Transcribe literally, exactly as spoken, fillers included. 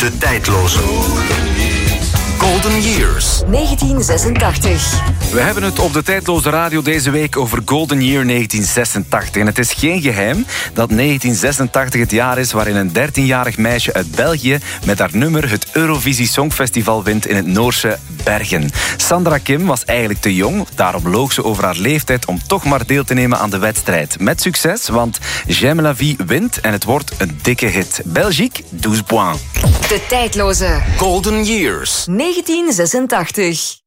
De tijdloze. Golden Years. negentien zesentachtig. We hebben het op de tijdloze radio deze week over Golden Year negentien zesentachtig. En het is geen geheim dat negentien zesentachtig het jaar is waarin een dertienjarig meisje uit België met haar nummer het Eurovisie Songfestival wint in het Noorse Bergen. Sandra Kim was eigenlijk te jong, daarom loog ze over haar leeftijd om toch maar deel te nemen aan de wedstrijd. Met succes, want J'aime la vie wint en het wordt een dikke hit. Belgique, twaalf points. De tijdloze. Golden Years. negentien zesentachtig.